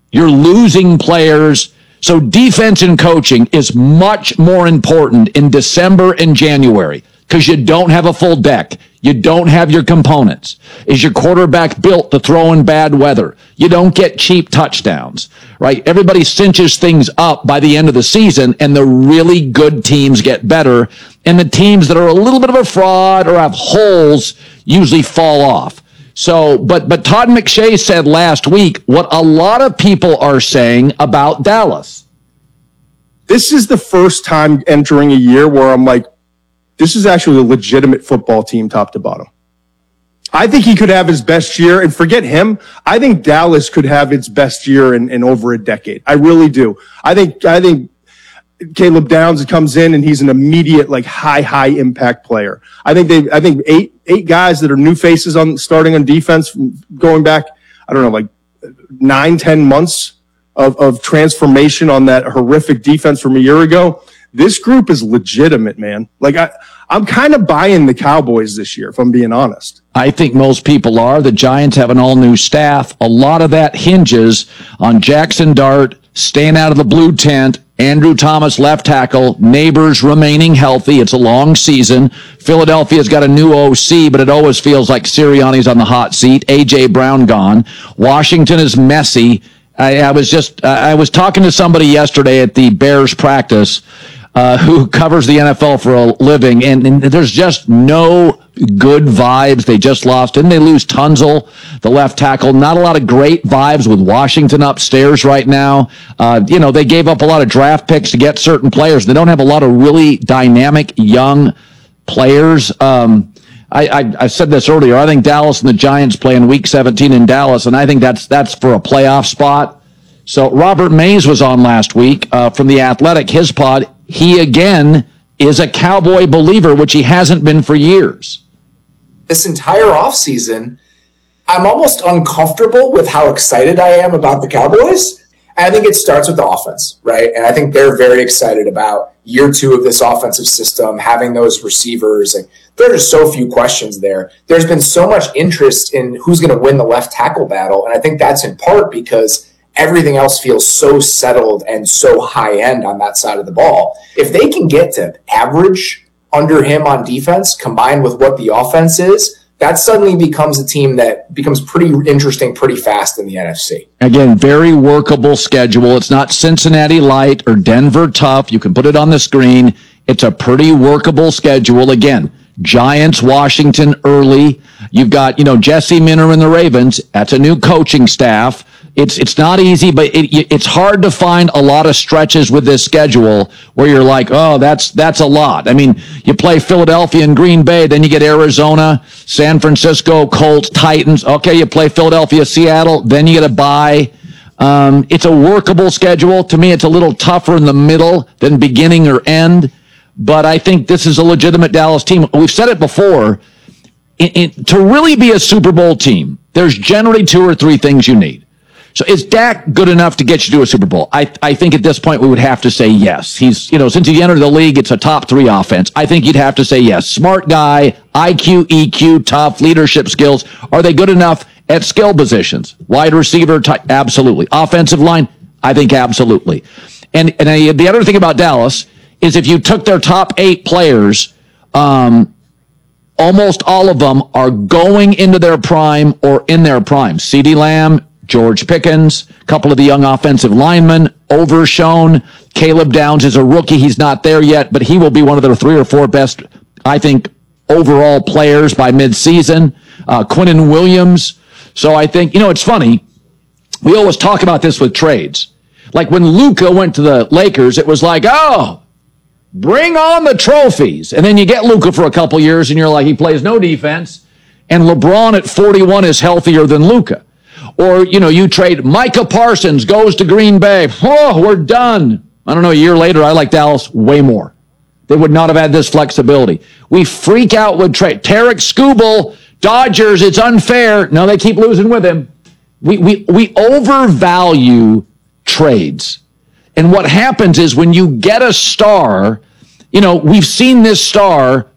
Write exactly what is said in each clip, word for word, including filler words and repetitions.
You're losing players. So defense and coaching is much more important in December and January because you don't have a full deck. You don't have your components. Is your quarterback built to throw in bad weather? You don't get cheap touchdowns, right? Everybody cinches things up by the end of the season, and the really good teams get better, and the teams that are a little bit of a fraud or have holes usually fall off. So, but but Todd McShay said last week what a lot of people are saying about Dallas. This is the first time entering a year where I'm like, this is actually a legitimate football team top to bottom. I think he could have his best year, and forget him. I think Dallas could have its best year in, in over a decade. I really do. I think I think Caleb Downs comes in and he's an immediate, like, high, high impact player. I think they I think eight eight guys that are new faces on starting on defense going back, I don't know, like nine, ten months of, of transformation on that horrific defense from a year ago. This group is legitimate, man. Like, I, I'm kind of buying the Cowboys this year, if I'm being honest. I think most people are. The Giants have an all-new staff. A lot of that hinges on Jackson Dart staying out of the blue tent, Andrew Thomas left tackle, Neighbors remaining healthy. It's a long season. Philadelphia's got a new O C, but it always feels like Sirianni's on the hot seat. A J. Brown gone. Washington is messy. I, I was just, uh, I was talking to somebody yesterday at the Bears practice uh, who covers the N F L for a living, and, and there's just no good vibes. They just lost. Didn't they lose Tunzel, the left tackle? Not a lot of great vibes with Washington upstairs right now. Uh, you know, they gave up a lot of draft picks to get certain players. They don't have a lot of really dynamic young players. Um, I, I, I said this earlier. I think Dallas and the Giants play in Week seventeen in Dallas, and I think that's that's for a playoff spot. So Robert Mays was on last week uh, from The Athletic, his pod. He, again, is a Cowboy believer, which he hasn't been for years. This entire offseason, I'm almost uncomfortable with how excited I am about the Cowboys. And I think it starts with the offense, right? And I think they're very excited about year two of this offensive system, having those receivers. And there are just so few questions there. There's been so much interest in who's going to win the left tackle battle. And I think that's in part because everything else feels so settled and so high end on that side of the ball. If they can get to average under him on defense combined with what the offense is, that suddenly becomes a team that becomes pretty interesting pretty fast in the N F C. Again, very workable schedule. It's not Cincinnati light or Denver tough. You can put it on the screen. It's a pretty workable schedule. Again, Giants, Washington early. You've got, you know, Jesse Minter and the Ravens. That's a new coaching staff. It's it's not easy, but it, it's hard to find a lot of stretches with this schedule where you're like, oh, that's that's a lot. I mean, you play Philadelphia and Green Bay, then you get Arizona, San Francisco, Colts, Titans. Okay, you play Philadelphia, Seattle, then you get a bye. Um, it's a workable schedule. To me, it's a little tougher in the middle than beginning or end, but I think this is a legitimate Dallas team. We've said it before. It, it, to really be a Super Bowl team, there's generally two or three things you need. So is Dak good enough to get you to a Super Bowl? I I think at this point we would have to say yes. He's, you know, since he entered the league, it's a top three offense. I think you'd have to say yes. Smart guy, I Q, E Q, tough, leadership skills. Are they good enough at skill positions? Wide receiver, type, absolutely. Offensive line, I think absolutely. And and I, the other thing about Dallas is if you took their top eight players, um, almost all of them are going into their prime or in their prime. CeeDee Lamb, George Pickens, a couple of the young offensive linemen, overshown. Caleb Downs is a rookie. He's not there yet, but he will be one of the three or four best, I think, overall players by midseason. Uh, Quinnen Williams. So I think, you know, it's funny. We always talk about this with trades. Like when Luka went to the Lakers, it was like, oh, bring on the trophies. And then you get Luka for a couple years and you're like, he plays no defense. And LeBron at forty-one is healthier than Luka. Or, you know, you trade Micah Parsons, goes to Green Bay. Oh, we're done. I don't know, a year later, I like Dallas way more. They would not have had this flexibility. We freak out with trade. Tarek Skubal, Dodgers, it's unfair. No, they keep losing with him. We, we, we overvalue trades. And what happens is when you get a star, you know, we've seen this star,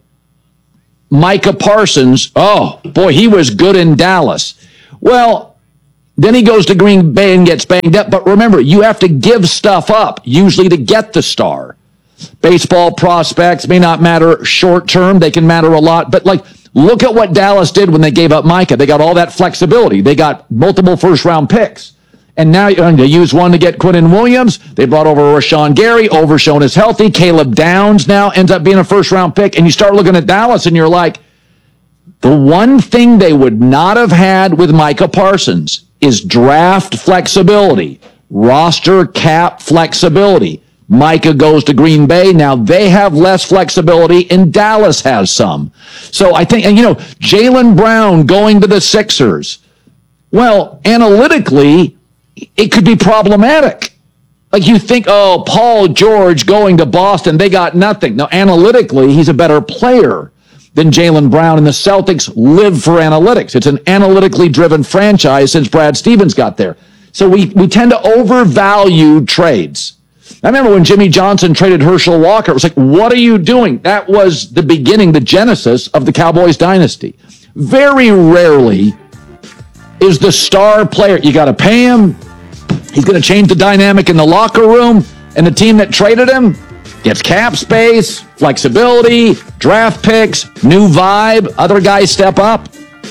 Micah Parsons. Oh, boy, he was good in Dallas. Well, Then he goes to Green Bay and gets banged up. But remember, you have to give stuff up, usually to get the star. Baseball prospects may not matter short term. They can matter a lot. But, like, look at what Dallas did when they gave up Micah. They got all that flexibility. They got multiple first-round picks. And now they use one to get Quinnen Williams. They brought over Rashawn Gary. Overshown is healthy. Caleb Downs now ends up being a first-round pick. And you start looking at Dallas, and you're like, the one thing they would not have had with Micah Parsons is draft flexibility, roster cap flexibility. Micah goes to Green Bay. Now they have less flexibility, and Dallas has some. So I think, and you know, Jaylen Brown going to the Sixers. Well, analytically, it could be problematic. Like you think, oh, Paul George going to Boston, they got nothing. Now, analytically, he's a better player than Jaylen Brown, and the Celtics live for analytics. It's an analytically driven franchise since Brad Stevens got there. So we, we tend to overvalue trades. I remember when Jimmy Johnson traded Herschel Walker, it was like, what are you doing? That was the beginning, the genesis of the Cowboys dynasty. Very rarely is the star player, you got to pay him, he's going to change the dynamic in the locker room, and the team that traded him gets cap space, flexibility, draft picks, new vibe, other guys step up.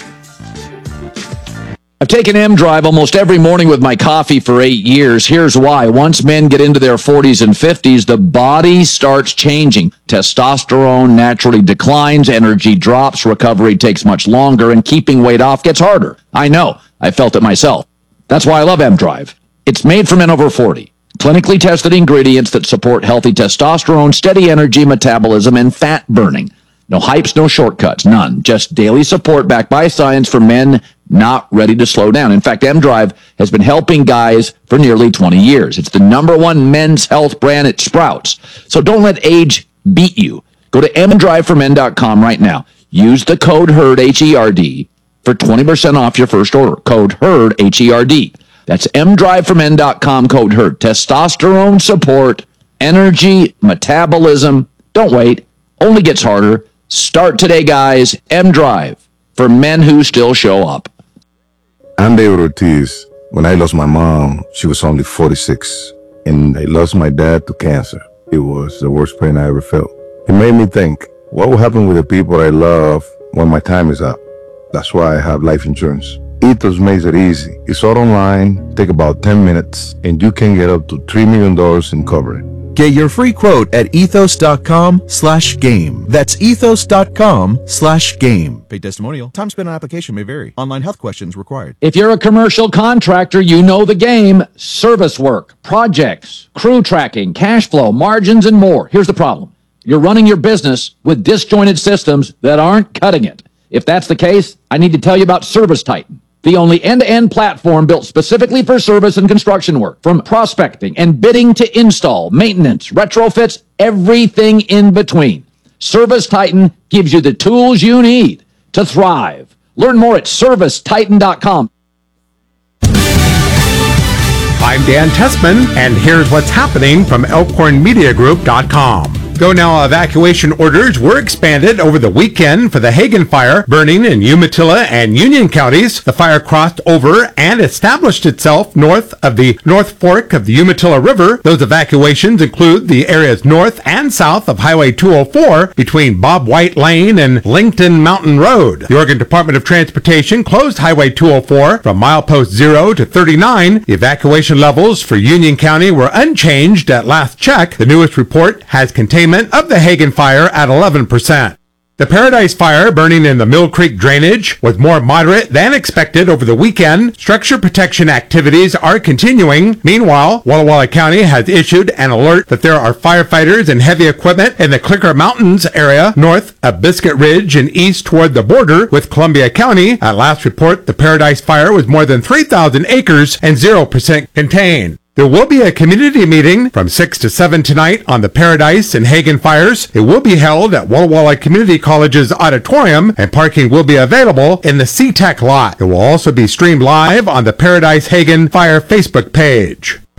I've taken M-Drive almost every morning with my coffee for eight years. Here's why. Once men get into their forties and fifties, the body starts changing. Testosterone naturally declines, energy drops, recovery takes much longer, and keeping weight off gets harder. I know. I felt it myself. That's why I love M-Drive. It's made for men over forty. Clinically tested ingredients that support healthy testosterone, steady energy, metabolism, and fat burning. No hypes, no shortcuts, none. Just daily support backed by science for men not ready to slow down. In fact, M-Drive has been helping guys for nearly twenty years. It's the number one men's health brand at Sprouts. So don't let age beat you. Go to m drive for men dot com right now. Use the code HERD, H E R D, for twenty percent off your first order. Code HERD, H E R D. That's m drive for men dot com, code HERD. Testosterone support, energy, metabolism. Don't wait. Only gets harder. Start today, guys. M-Drive for men who still show up. I'm David Ortiz. When I lost my mom, she was only forty-six, and I lost my dad to cancer. It was the worst pain I ever felt. It made me think, what will happen with the people I love when my time is up? That's why I have life insurance. Ethos makes it easy. It's all online, take about ten minutes, and you can get up to three million dollars in coverage. Get your free quote at ethos.com slash game. That's ethos.com slash game. Paid testimonial. Time spent on application may vary. Online health questions required. If you're a commercial contractor, you know the game. Service work, projects, crew tracking, cash flow, margins, and more. Here's the problem. You're running your business with disjointed systems that aren't cutting it. If that's the case, I need to tell you about Service Titan, the only end-to-end platform built specifically for service and construction work. From prospecting and bidding to install, maintenance, retrofits, everything in between. Service Titan gives you the tools you need to thrive. Learn more at service titan dot com. I'm Dan Tessman, and here's what's happening from elkhorn media group dot com. Go Now evacuation orders were expanded over the weekend for the Hagen fire burning in Umatilla and Union counties. The fire crossed over and established itself north of the North Fork of the Umatilla River. Those evacuations include the areas north and south of Highway two oh four between Bob White Lane and Linkton Mountain Road. The Oregon Department of Transportation closed Highway two oh four from milepost zero to thirty-nine. The evacuation levels for Union County were unchanged at last check. The newest report has containment of the Hagen fire at eleven percent. The Paradise Fire burning in the Mill Creek drainage was more moderate than expected over the weekend. Structure protection activities are continuing. Meanwhile, Walla Walla County has issued an alert that there are firefighters and heavy equipment in the Clicker Mountains area north of Biscuit Ridge and east toward the border with Columbia County. At last report, the Paradise Fire was more than three thousand acres and zero percent contained. There will be a community meeting from six to seven tonight on the Paradise and Hagen fires. It will be held at Walla Walla Community College's auditorium, and parking will be available in the C-Tech lot. It will also be streamed live on the Paradise Hagen Fire Facebook page.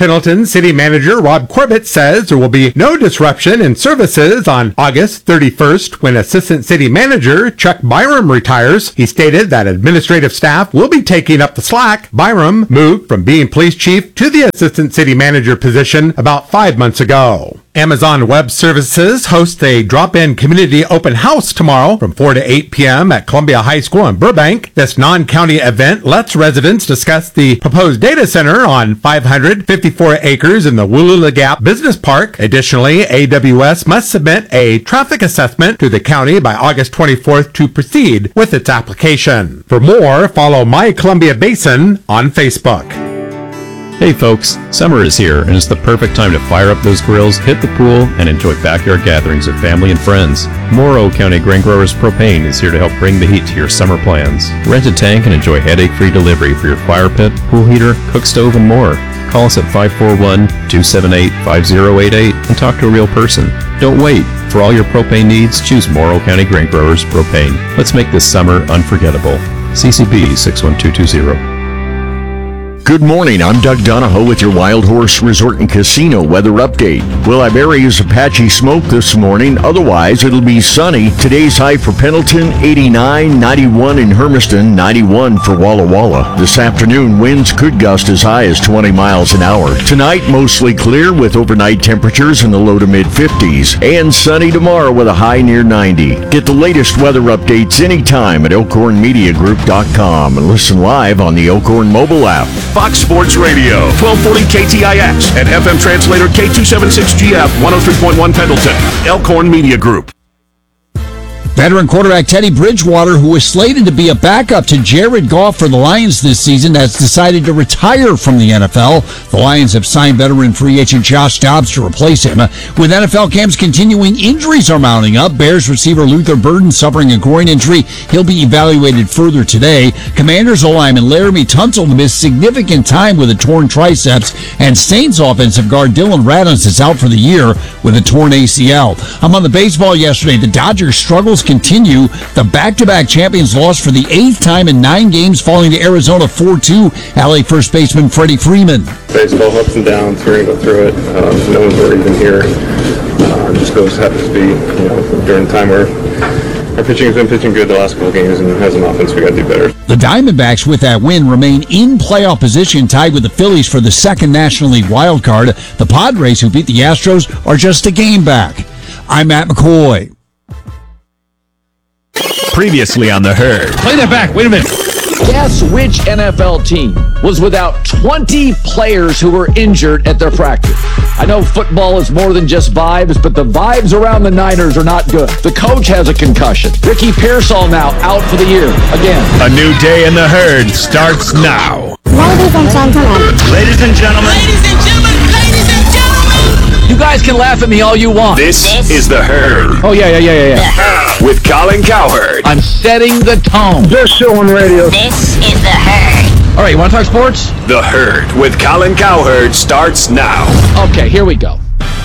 Pendleton City Manager Rob Corbett says there will be no disruption in services on August thirty-first when Assistant City Manager Chuck Byram retires. He stated that administrative staff will be taking up the slack. Byram moved from being police chief to the Assistant City Manager position about five months ago. Amazon Web Services hosts a drop-in community open house tomorrow from four to eight p.m. at Columbia High School in Burbank. This non-county event lets residents discuss the proposed data center on five hundred fifty-four acres in the Wooloola Gap Business Park. Additionally, A W S must submit a traffic assessment to the county by August twenty-fourth to proceed with its application. For more, follow My Columbia Basin on Facebook. Hey folks, summer is here and it's the perfect time to fire up those grills, hit the pool, and enjoy backyard gatherings with family and friends. Morrow County Grain Growers Propane is here to help bring the heat to your summer plans. Rent a tank and enjoy headache-free delivery for your fire pit, pool heater, cook stove, and more. Call us at five four one, two seven eight, five zero eight eight and talk to a real person. Don't wait. For all your propane needs, choose Morrow County Grain Growers Propane. Let's make this summer unforgettable. C C B six one two two zero. Good morning, I'm Doug Donahoe with your Wild Horse Resort and Casino weather update. Well, Iberia is a patchy smoke this morning, otherwise it'll be sunny. Today's high for Pendleton, eighty-nine, ninety-one in Hermiston, ninety-one for Walla Walla. This afternoon, winds could gust as high as twenty miles an hour. Tonight, mostly clear with overnight temperatures in the low to mid fifties. And sunny tomorrow with a high near ninety. Get the latest weather updates anytime at elkhorn media group dot com and listen live on the Elkhorn mobile app. Fox Sports Radio, twelve forty K T I X, and F M translator K two seventy-six G F, one oh three point one Pendleton. Elkhorn Media Group. Veteran quarterback Teddy Bridgewater, who was slated to be a backup to Jared Goff for the Lions this season, has decided to retire from the N F L. The Lions have signed veteran free agent Josh Dobbs to replace him. With N F L camps continuing, injuries are mounting up. Bears receiver Luther Burden suffering a groin injury. He'll be evaluated further today. Commanders O-lineman Laramie Tunsil missed significant time with a torn triceps, and Saints offensive guard Dylan Radons is out for the year with a torn A C L. I'm on the baseball yesterday. The Dodgers' struggles continue. The back-to-back champions lost for the eighth time in nine games, falling to Arizona four two. L A first baseman Freddie Freeman. Baseball ups and downs. We're going to go through it. Um, no one's ever even here. Uh, just goes happens to be, you know, during the time where our pitching has been pitching good the last couple of games, and as an offense, we got to do better. The Diamondbacks, with that win, remain in playoff position, tied with the Phillies for the second National League wild card. The Padres, who beat the Astros, are just a game back. I'm Matt McCoy. Previously on The Herd. Play that back. Wait a minute. Guess which N F L team was without twenty players who were injured at their practice? I know football is more than just vibes, but the vibes around the Niners are not good. The coach has a concussion. Ricky Pearsall now out for the year again. A new day in The Herd starts now. Ladies and gentlemen. Ladies and gentlemen. Ladies and gentlemen. Ladies and gentlemen. You guys can laugh at me all you want. This, this is The Herd. Oh, yeah, yeah, yeah, yeah, yeah. The Herd. With Colin Cowherd. I'm setting the tone. Just showing radio. This is The Herd. All right, you want to talk sports? The Herd with Colin Cowherd starts now. Okay, here we go.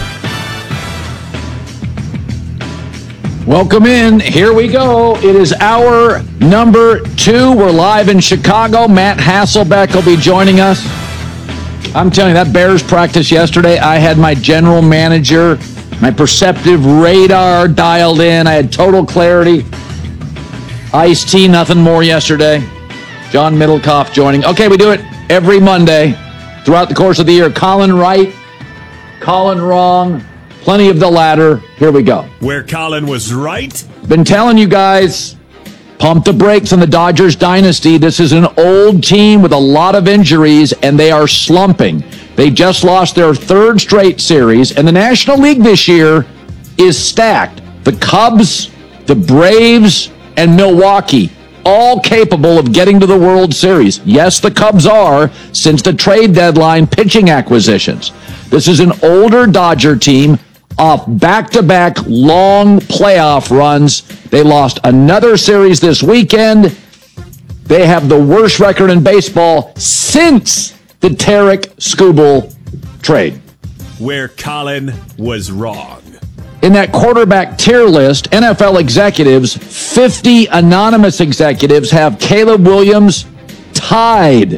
Welcome in. Here we go. It is hour number two. We're live in Chicago. Matt Hasselbeck will be joining us. I'm telling you, that Bears practice yesterday, I had my general manager, my perceptive radar dialed in. I had total clarity. Ice-T, nothing more yesterday. John Middlecoff joining. Okay, we do it every Monday throughout the course of the year. Colin right, Colin wrong, plenty of the latter. Here we go. Where Colin was right. Been telling you guys, pump the brakes on the Dodgers dynasty. This is an old team with a lot of injuries, and they are slumping. They just lost their third straight series, and the National League this year is stacked. The Cubs, the Braves, and Milwaukee, all capable of getting to the World Series. Yes, the Cubs are, since the trade deadline pitching acquisitions. This is an older Dodger team off back-to-back long playoff runs. They lost another series this weekend. They have the worst record in baseball since the Tarek Skubal trade. Where Colin was wrong. In that quarterback tier list, N F L executives, fifty anonymous executives, have Caleb Williams tied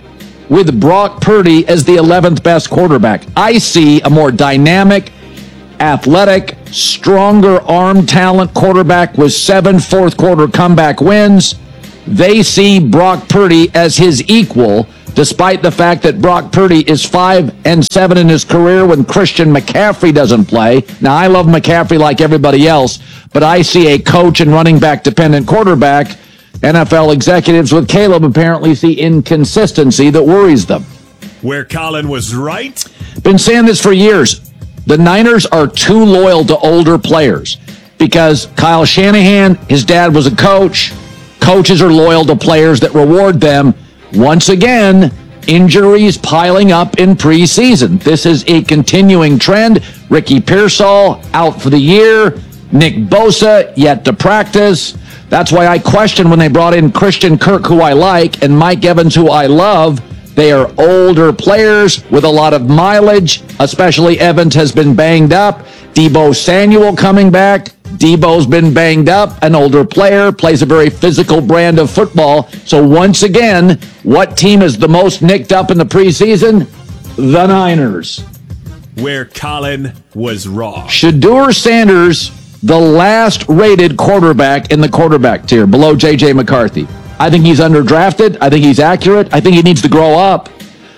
with Brock Purdy as the eleventh best quarterback. I see a more dynamic, athletic, stronger arm talent quarterback with seven fourth quarter comeback wins. They see Brock Purdy as his equal, despite the fact that Brock Purdy is five and seven in his career when Christian McCaffrey doesn't play. Now, I love McCaffrey like everybody else, but I see a coach and running back dependent quarterback. N F L executives with Caleb apparently see inconsistency that worries them. Where Colin was right. Been saying this for years. The Niners are too loyal to older players because Kyle Shanahan, his dad was a coach. Coaches are loyal to players that reward them. Once again, injuries piling up in preseason. This is a continuing trend. Ricky Pearsall out for the year. Nick Bosa yet to practice. That's why I question when they brought in Christian Kirk, who I like, and Mike Evans, who I love. They are older players with a lot of mileage, especially Evans has been banged up. Deebo Samuel coming back. Deebo's been banged up, an older player, plays a very physical brand of football. So once again, what team is the most nicked up in the preseason? The Niners. Where Colin was wrong. Shedeur Sanders, the last rated quarterback in the quarterback tier, below J J McCarthy. I think he's underdrafted. I think he's accurate. I think he needs to grow up.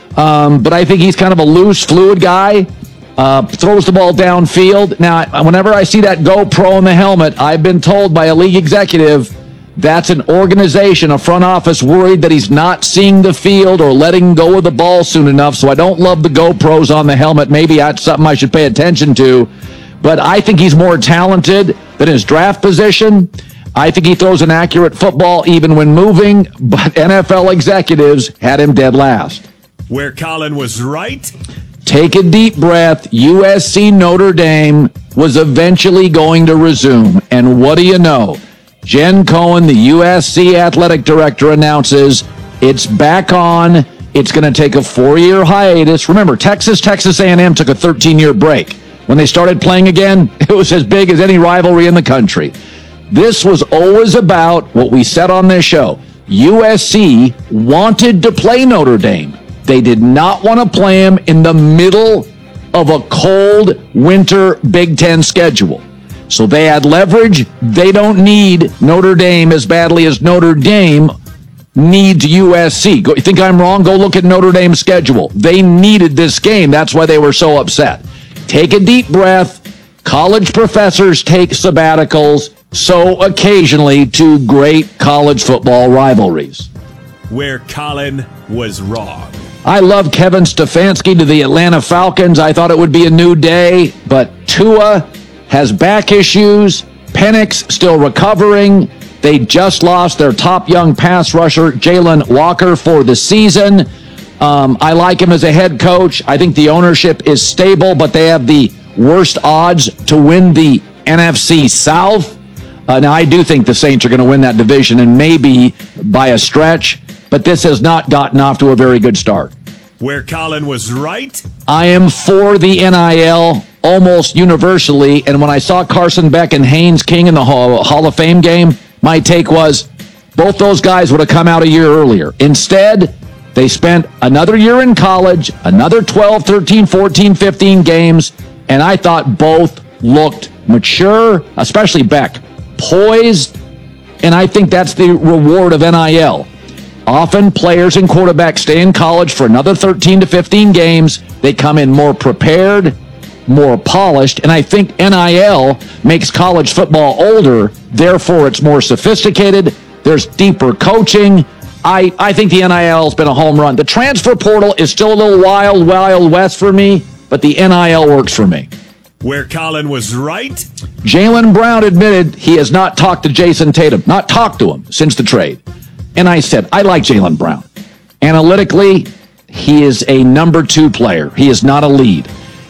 Um, but I think he's kind of a loose, fluid guy. Uh, throws the ball downfield. Now, whenever I see that GoPro in the helmet, I've been told by a league executive that's an organization, a front office worried that he's not seeing the field or letting go of the ball soon enough. So I don't love the GoPros on the helmet. Maybe that's something I should pay attention to. But I think he's more talented than his draft position. I think he throws an accurate football even when moving, but N F L executives had him dead last. Where Colin was right. Take a deep breath. U S C Notre Dame was eventually going to resume. And what do you know? Jen Cohen, the U S C athletic director, announces it's back on. It's going to take a four-year hiatus. Remember, Texas, Texas A and M took a thirteen-year break. When they started playing again, it was as big as any rivalry in the country. This was always about what we said on this show. U S C wanted to play Notre Dame. They did not want to play him in the middle of a cold winter Big Ten schedule. So they had leverage. They don't need Notre Dame as badly as Notre Dame needs U S C. Go, you think I'm wrong? Go look at Notre Dame's schedule. They needed this game. That's why they were so upset. Take a deep breath. College professors take sabbaticals. So occasionally to great college football rivalries. Where Colin was wrong. I love Kevin Stefanski to the Atlanta Falcons. I thought it would be a new day, but Tua has back issues. Penix still recovering. They just lost their top young pass rusher, Jalen Walker, for the season. Um, I like him as a head coach. I think the ownership is stable, but they have the worst odds to win the N F C South. Uh, now, I do think the Saints are going to win that division, and maybe by a stretch, but this has not gotten off to a very good start. Where Colin was right. I am for the N I L almost universally, and when I saw Carson Beck and Haynes King in the Hall, Hall of Fame game, my take was both those guys would have come out a year earlier. Instead, they spent another year in college, another twelve, thirteen, fourteen, fifteen games, and I thought both looked mature, especially Beck, poised, and I think that's the reward of N I L. Often players and quarterbacks stay in college for another thirteen to fifteen games. They come in more prepared, more polished, and I think N I L makes college football older, therefore it's more sophisticated. There's deeper coaching. I, I think the N I L has been a home run. The transfer portal is still a little wild, wild west for me, but the N I L works for me. Where Colin was right. Jaylen Brown admitted he has not talked to Jason Tatum, not talked to him since the trade. And I said, I like Jaylen Brown. Analytically, he is a number two player. He is not a lead.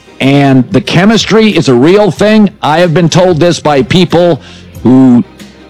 And the chemistry is a real thing. I have been told this by people who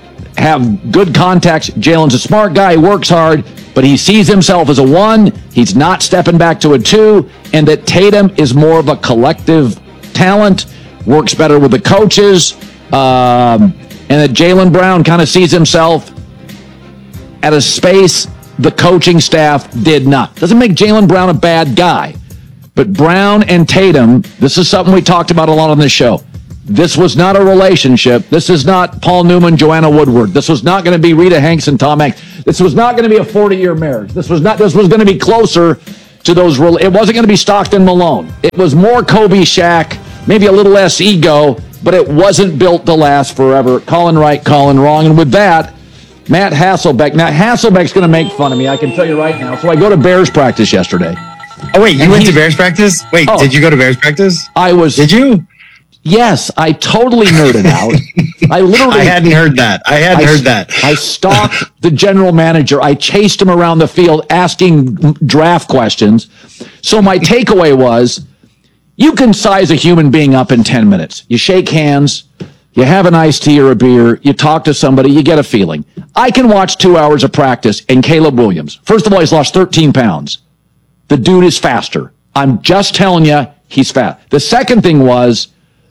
have good contacts. Jaylen's a smart guy, works hard, but he sees himself as a one. He's not stepping back to a two. And that Tatum is more of a collective talent, works better with the coaches. Um, and that Jaylen Brown kind of sees himself at a space The coaching staff did not. Doesn't make Jaylen Brown a bad guy. But Brown and Tatum, this is something we talked about a lot on this show. This was not a relationship. This is not Paul Newman, Joanna Woodward. This was not going to be Rita Hanks and Tom Hanks. This was not going to be a forty-year marriage. This was not. This was going to be closer to those. It wasn't going to be Stockton Malone. It was more Kobe, Shaq, maybe a little less ego, but it wasn't built to last forever. Calling right, calling wrong. And with that, Matt Hasselbeck. Now, Hasselbeck's going to make fun of me, I can tell you right now. So I go to Bears practice yesterday. Oh, wait, you and went to Bears practice? Wait, oh, did you go to Bears practice? I was. Did you? Yes, I totally nerded out. I literally. I hadn't heard that. I hadn't I, heard that. I stalked the general manager. I chased him around the field asking draft questions. So my takeaway was, you can size a human being up in ten minutes. You shake hands, you have an iced tea or a beer, you talk to somebody, you get a feeling. I can watch two hours of practice and Caleb Williams. First of all, he's lost thirteen pounds. The dude is faster. I'm just telling you, he's fast. The second thing was,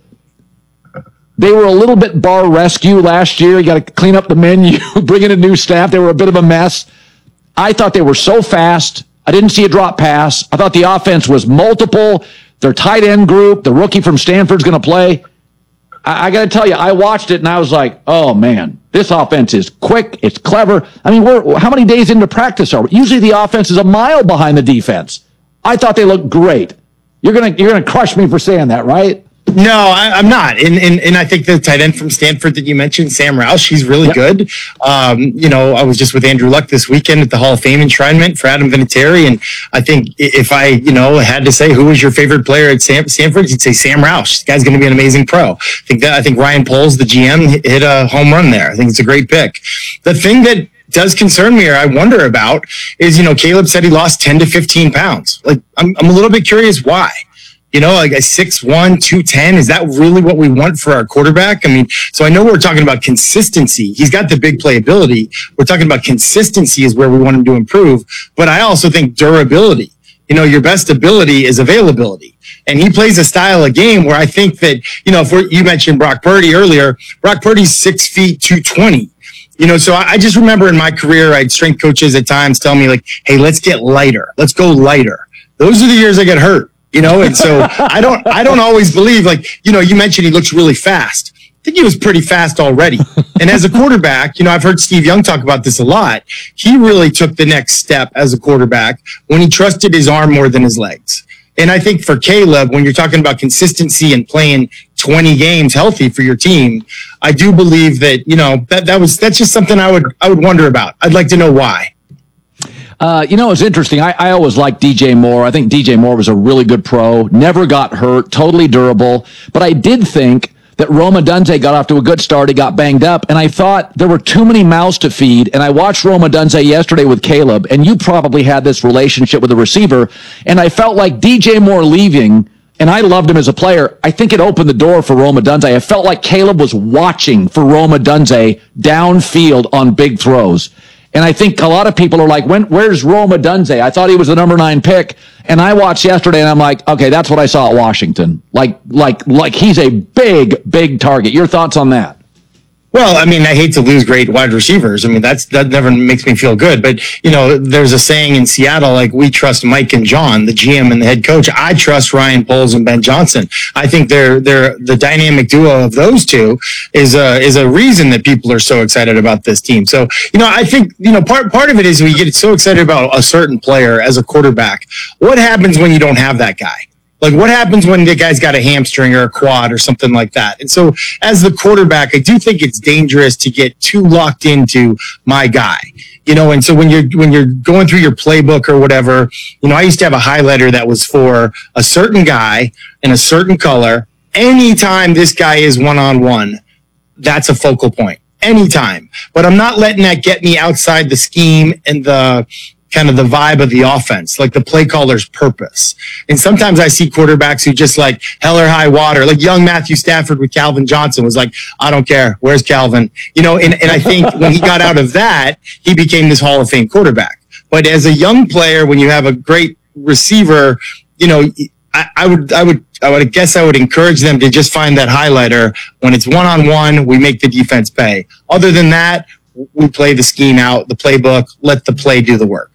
they were a little bit bar rescue last year. You got to clean up the menu, bring in a new staff. They were a bit of a mess. I thought they were so fast. I didn't see a drop pass. I thought the offense was multiple. Their tight end group, the rookie from Stanford's going to play. I, I got to tell you, I watched it and I was like, oh man, this offense is quick. It's clever. I mean, we're how many days into practice are we? Usually the offense is a mile behind the defense. I thought they looked great. You're gonna you're gonna crush me for saying that, right? No, I, I'm not. And, and and I think the tight end from Stanford that you mentioned, Sam Roush, he's really yep. good. Um, you know, I was just with Andrew Luck this weekend at the Hall of Fame enshrinement for Adam Vinatieri. And I think if I, you know, had to say who was your favorite player at Sam, Stanford, you'd say Sam Roush. This guy's going to be an amazing pro. I think that I think Ryan Poles, the G M, hit, hit a home run there. I think it's a great pick. The thing that does concern me or I wonder about is, you know, Caleb said he lost ten to fifteen pounds. Like, I'm, I'm a little bit curious why. You know, like a six one, two ten, is that really what we want for our quarterback? I mean, so I know we're talking about consistency. He's got the big playability. We're talking about consistency is where we want him to improve. But I also think durability. You know, your best ability is availability. And he plays a style of game where I think that, you know, if we're, you mentioned Brock Purdy earlier, Brock Purdy's six feet, two twenty. You know, so I just remember in my career, I had strength coaches at times tell me like, hey, let's get lighter. Let's go lighter. Those are the years I get hurt. You know, and so I don't, I don't always believe, like, you know, you mentioned he looks really fast. I think he was pretty fast already. And as a quarterback, you know, I've heard Steve Young talk about this a lot. He really took the next step as a quarterback when he trusted his arm more than his legs. And I think for Caleb, when you're talking about consistency and playing twenty games healthy for your team, I do believe that, you know, that, that was, that's just something I would, I would wonder about. I'd like to know why. Uh, you know, it's interesting. I, I always liked D J Moore. I think D J Moore was a really good pro, never got hurt, totally durable. But I did think that Rome Odunze got off to a good start. He got banged up. And I thought there were too many mouths to feed. And I watched Rome Odunze yesterday with Caleb, and you probably had this relationship with the receiver. And I felt like D J Moore leaving, and I loved him as a player, I think it opened the door for Rome Odunze. I felt like Caleb was watching for Rome Odunze downfield on big throws. And I think a lot of people are like, when, where's Rome Odunze? I thought he was the number nine pick. And I watched yesterday and I'm like, okay, that's what I saw at Washington. Like, like, like he's a big, big target. Your thoughts on that? Well, I mean, I hate to lose great wide receivers. I mean, that's, that never makes me feel good. But, you know, there's a saying in Seattle, like, we trust Mike and John, the G M and the head coach. I trust Ryan Poles and Ben Johnson. I think they're, they're, the dynamic duo of those two is a, is a reason that people are so excited about this team. So, you know, I think, you know, part, part of it is we get so excited about a certain player as a quarterback. What happens when you don't have that guy? Like, what happens when the guy's got a hamstring or a quad or something like that? And so as the quarterback, I do think it's dangerous to get too locked into my guy, you know? And so when you're, when you're going through your playbook or whatever, you know, I used to have a highlighter that was for a certain guy in a certain color. Anytime this guy is one-on-one, that's a focal point. Anytime. But I'm not letting that get me outside the scheme and the kind of the vibe of the offense, like the play caller's purpose. And sometimes I see quarterbacks who just like hell or high water, like young Matthew Stafford with Calvin Johnson was like, I don't care. Where's Calvin? You know, and, and I think when he got out of that, he became this Hall of Fame quarterback. But as a young player, when you have a great receiver, you know, I, I would, I would, I would guess I would encourage them to just find that highlighter. When it's one-on-one, we make the defense pay. Other than that, we play the scheme out, the playbook, let the play do the work.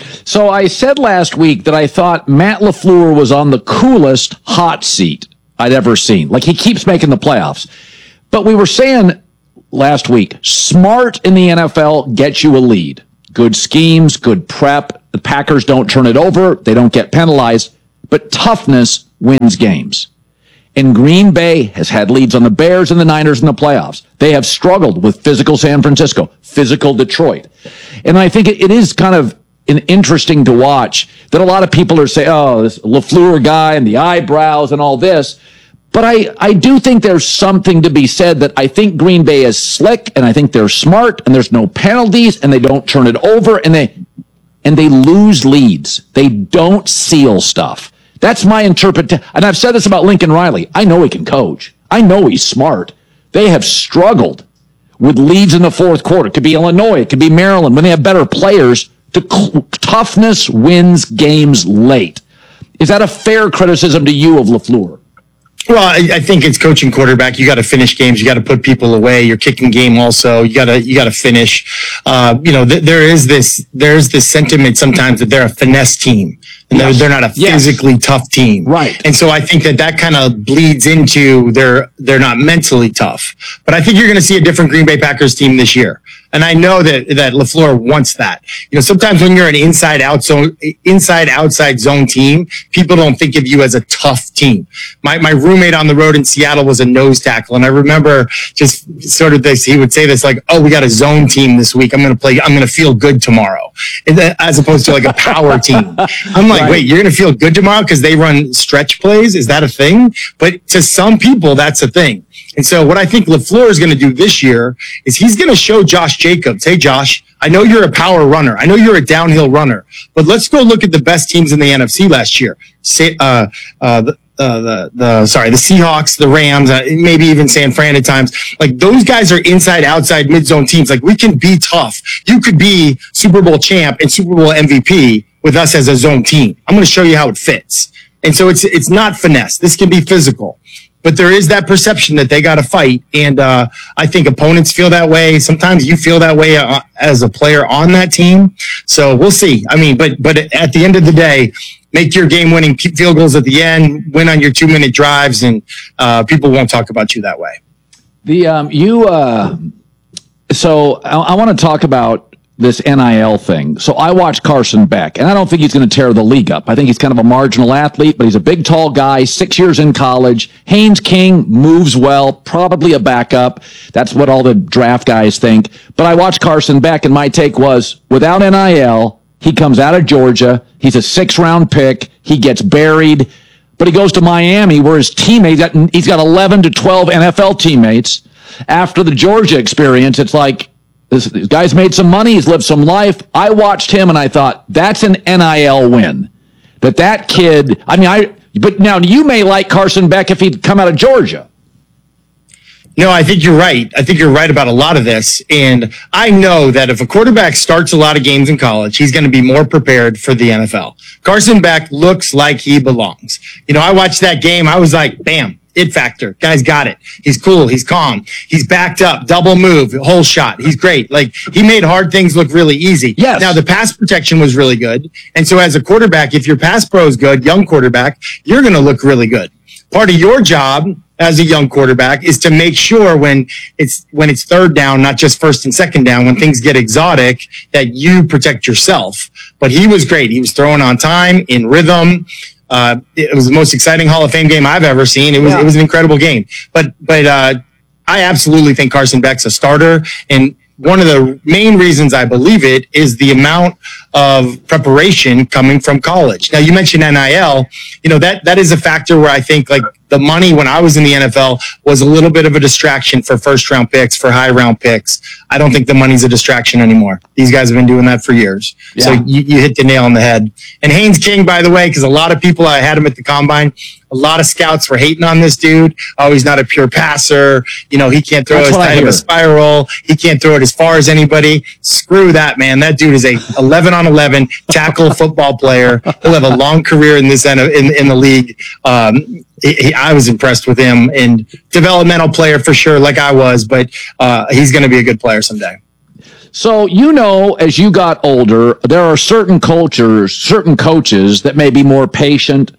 So I said last week that I thought Matt LaFleur was on the coolest hot seat I'd ever seen. Like, he keeps making the playoffs. But we were saying last week, smart in the N F L gets you a lead. Good schemes, good prep. The Packers don't turn it over. They don't get penalized. But toughness wins games. And Green Bay has had leads on the Bears and the Niners in the playoffs. They have struggled with physical San Francisco, physical Detroit. And I think it, it is kind of an interesting to watch that a lot of people are saying, oh, this LaFleur guy and the eyebrows and all this. But I, I do think there's something to be said that I think Green Bay is slick, and I think they're smart, and there's no penalties, and they don't turn it over, and they and they lose leads. They don't seal stuff. That's my interpretation. And I've said this about Lincoln Riley. I know he can coach. I know he's smart. They have struggled with leads in the fourth quarter. It could be Illinois. It could be Maryland. When they have better players, the toughness wins games late. Is that a fair criticism to you of LaFleur? Well, I, I think it's coaching quarterback. You got to finish games. You got to put people away. Your kicking game also. You got to you got to finish. Uh, you know, th- there is this there's this sentiment sometimes that they're a finesse team and yes. they're, they're not a yes. physically tough team. Right. And so I think that that kind of bleeds into they're they're not mentally tough. But I think you're going to see a different Green Bay Packers team this year. And I know that, that LaFleur wants that. You know, sometimes when you're an inside out zone, inside outside zone team, people don't think of you as a tough team. My, my roommate on the road in Seattle was a nose tackle. And I remember just sort of this, he would say this like, oh, we got a zone team this week. I'm going to play, I'm going to feel good tomorrow. And then, as opposed to like a power team. I'm like, right. wait, you're going to feel good tomorrow because they run stretch plays? Is that a thing? But to some people, that's a thing. And so what I think LaFleur is going to do this year is he's going to show Josh Jacobs, hey, Josh, I know you're a power runner. I know you're a downhill runner, but let's go look at the best teams in the N F C last year. Say, uh, uh, the, uh, the, the, sorry, the Seahawks, the Rams, uh, maybe even San Fran at times. Like, those guys are inside, outside, mid-zone teams. Like, we can be tough. You could be Super Bowl champ and Super Bowl M V P with us as a zone team. I'm going to show you how it fits. And so it's, it's not finesse. This can be physical. But there is that perception that they got to fight. And uh, I think opponents feel that way. Sometimes you feel that way uh, as a player on that team. So we'll see. I mean, but but at the end of the day, make your game-winning field goals at the end, win on your two-minute drives, and uh, people won't talk about you that way. The um, you. Uh, so I, I want to talk about this N I L thing. So I watched Carson Beck, and I don't think he's going to tear the league up. I think he's kind of a marginal athlete, but he's a big, tall guy, six years in college. Haynes King moves well, probably a backup. That's what all the draft guys think. But I watched Carson Beck, and my take was, without N I L, he comes out of Georgia. He's a six-round pick. He gets buried. But he goes to Miami, where his teammates, he's got eleven to twelve N F L teammates. After the Georgia experience, it's like, This, this guy's made some money. He's lived some life. I watched him and I thought, that's an N I L win. That that kid, I mean, I, but now you may like Carson Beck if he'd come out of Georgia. No, I think you're right. I think you're right about a lot of this. And I know that if a quarterback starts a lot of games in college, he's going to be more prepared for the N F L. Carson Beck looks like he belongs. You know, I watched that game. I was like, bam. It factor. Guy's got it. He's cool. He's calm. He's backed up. Double move. Whole shot. He's great. Like, he made hard things look really easy. Yes. Now, the pass protection was really good. And so as a quarterback, if your pass pro is good, young quarterback, you're going to look really good. Part of your job as a young quarterback is to make sure when it's when it's third down, not just first and second down, when things get exotic, that you protect yourself. But he was great. He was throwing on time, in rhythm. Uh, it was the most exciting Hall of Fame game I've ever seen. It was yeah. it was an incredible game. But but uh, I absolutely think Carson Beck's a starter. And one of the main reasons I believe it is the amount of preparation coming from college. Now, you mentioned N I L. You know, that that is a factor where I think, like, the money when I was in the N F L was a little bit of a distraction for first round picks, for high round picks. I don't think the money's a distraction anymore. These guys have been doing that for years. Yeah. So you, you hit the nail on the head. And Haynes King, by the way, because a lot of people, I had him at the combine, a lot of scouts were hating on this dude. Oh, he's not a pure passer. You know, he can't throw That's as tight of a spiral. He can't throw it as far as anybody. Screw that, man. That dude is a eleven on eleven tackle football player. He'll have a long career in this in, in, in the league. Um, He, he, I was impressed with him, and developmental player for sure, like I was, but uh, he's going to be a good player someday. So, you know, as you got older, there are certain cultures, certain coaches that may be more patient.